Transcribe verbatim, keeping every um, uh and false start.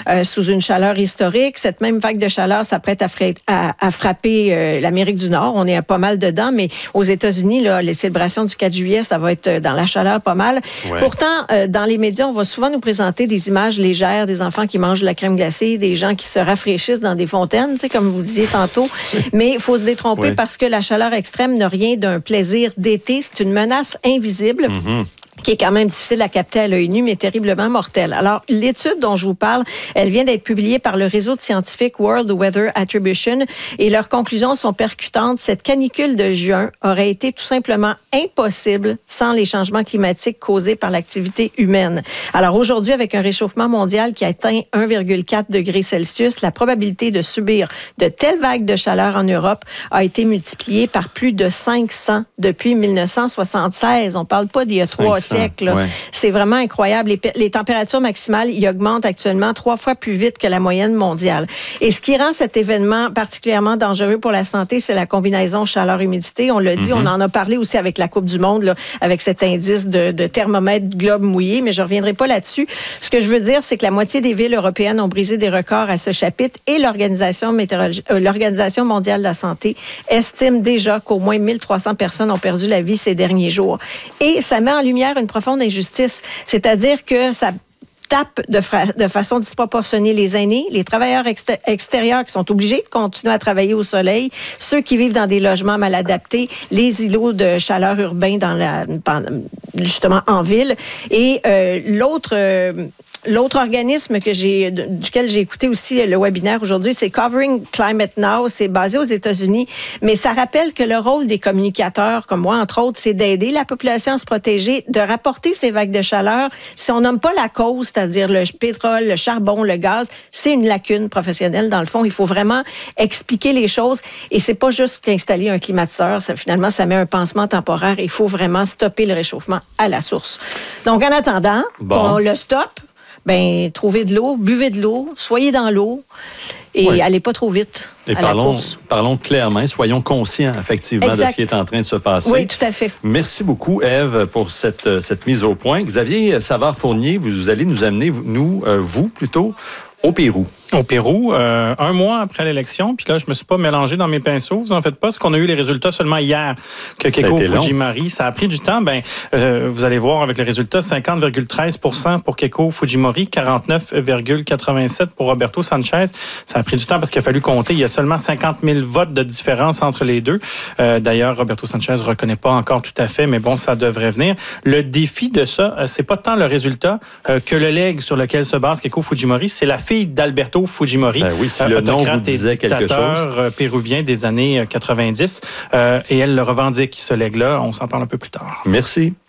euh, sous une chaleur historique. Cette même vague de chaleur s'apprête à, fra- à, à frapper euh, l'Amérique du Nord. On est pas mal dedans, mais aux États-Unis, là, les célébrations du quatre juillet, ça va être dans la chaleur pas mal. Ouais. Pourtant, euh, dans les médias, on va souvent nous présenter des images légères, des enfants qui mangent de la crème glacée, des gens qui se rafraîchissent dans des fontaines, tu sais, comme vous disiez tantôt. Mais il faut se détromper ouais. parce que la chaleur extrême n'a rien d'un plaisir d'été. C'est une menace invisible. Mm-hmm. qui est quand même difficile à capter à l'œil nu, mais terriblement mortelle. Alors, l'étude dont je vous parle, elle vient d'être publiée par le réseau de scientifiques World Weather Attribution et leurs conclusions sont percutantes. Cette canicule de juin aurait été tout simplement impossible sans les changements climatiques causés par l'activité humaine. Alors, aujourd'hui, avec un réchauffement mondial qui atteint un virgule quatre degrés Celsius, la probabilité de subir de telles vagues de chaleur en Europe a été multipliée par plus de cinq cents depuis dix-neuf cent soixante-seize. On parle pas d'il y a trois siècles. Ouais. C'est vraiment incroyable. Les, les températures maximales y augmentent actuellement trois fois plus vite que la moyenne mondiale. Et ce qui rend cet événement particulièrement dangereux pour la santé, c'est la combinaison chaleur-humidité. On l'a dit, mm-hmm. on en a parlé aussi avec la Coupe du Monde, là, avec cet indice de, de thermomètre globe mouillé, mais je reviendrai pas là-dessus. Ce que je veux dire, c'est que la moitié des villes européennes ont brisé des records à ce chapitre et l'Organisation, météorologi- euh, l'Organisation mondiale de la santé estime déjà qu'au moins mille trois cents personnes ont perdu la vie ces derniers jours. Et ça met en lumière une profonde injustice, c'est-à-dire que ça tape de, fra- de façon disproportionnée les aînés, les travailleurs exté- extérieurs qui sont obligés de continuer à travailler au soleil, ceux qui vivent dans des logements mal adaptés, les îlots de chaleur urbains dans la, justement en ville. Et euh, l'autre... Euh, L'autre organisme que j'ai, duquel j'ai écouté aussi le webinaire aujourd'hui, c'est Covering Climate Now. C'est basé aux États-Unis, mais ça rappelle que le rôle des communicateurs, comme moi, entre autres, c'est d'aider la population à se protéger, de rapporter ces vagues de chaleur. Si on nomme pas la cause, c'est-à-dire le pétrole, le charbon, le gaz, c'est une lacune professionnelle. Dans le fond, il faut vraiment expliquer les choses. Et c'est pas juste qu'installer un climatiseur. Ça, finalement, ça met un pansement temporaire. Il faut vraiment stopper le réchauffement à la source. Donc, en attendant, bon. on le stoppe. Ben, trouvez de l'eau, buvez de l'eau, soyez dans l'eau et oui. allez pas trop vite. Et à parlons, la course. parlons clairement, soyons conscients effectivement exact. de ce qui est en train de se passer. Oui, tout à fait. Merci beaucoup, Ève, pour cette, cette mise au point. Xavier Savard-Fournier, vous allez nous amener, nous, euh, vous plutôt, au Pérou. Au Pérou, euh, un mois après l'élection, puis là, je me suis pas mélangé dans mes pinceaux, vous en faites pas, parce qu'on a eu les résultats seulement hier que Keiko Fujimori. Ça a pris du temps. Ben, euh, vous allez voir avec les résultats, cinquante virgule treize pour cent pour Keiko Fujimori, quarante-neuf virgule quatre-vingt-sept pour Roberto Sanchez. Ça a pris du temps parce qu'il a fallu compter. Il y a seulement cinquante mille votes de différence entre les deux. Euh, d'ailleurs, Roberto Sanchez ne reconnaît pas encore tout à fait, mais bon, ça devrait venir. Le défi de ça, c'est pas tant le résultat euh, que le legs sur lequel se base Keiko Fujimori, c'est la fille d'Alberto Fujimori, ben oui, si le nom vous disait quelque chose. Péruvien des années quatre-vingt-dix, euh, et elle le revendique, ce legs-là. On s'en parle un peu plus tard. Merci.